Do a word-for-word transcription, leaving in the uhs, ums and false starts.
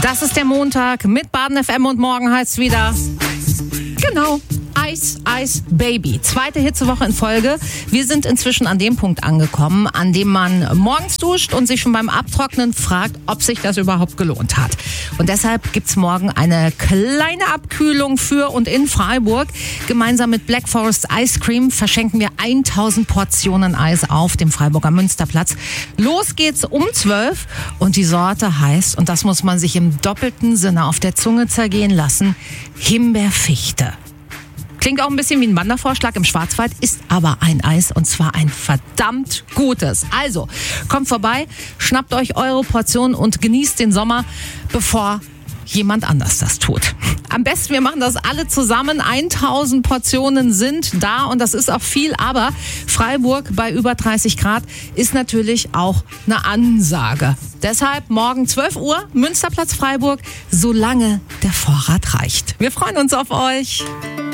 Das ist der Montag mit Baden F M und morgen heißt es wieder, genau, Eis, Eis, Baby. Zweite Hitzewoche in Folge. Wir sind inzwischen an dem Punkt angekommen, an dem man morgens duscht und sich schon beim Abtrocknen fragt, ob sich das überhaupt gelohnt hat. Und deshalb gibt's morgen eine kleine Abkühlung für und in Freiburg. Gemeinsam mit Black Forest Ice Cream verschenken wir tausend Portionen Eis auf dem Freiburger Münsterplatz. Los geht's um zwölf und die Sorte heißt, und das muss man sich im doppelten Sinne auf der Zunge zergehen lassen, Himbeerfichte. Klingt auch ein bisschen wie ein Wandervorschlag im Schwarzwald, ist aber ein Eis und zwar ein verdammt gutes. Also, kommt vorbei, schnappt euch eure Portion und genießt den Sommer, bevor jemand anders das tut. Am besten, wir machen das alle zusammen. tausend Portionen sind da und das ist auch viel, aber Freiburg bei über dreißig Grad ist natürlich auch eine Ansage. Deshalb morgen zwölf Uhr, Münsterplatz Freiburg, solange der Vorrat reicht. Wir freuen uns auf euch.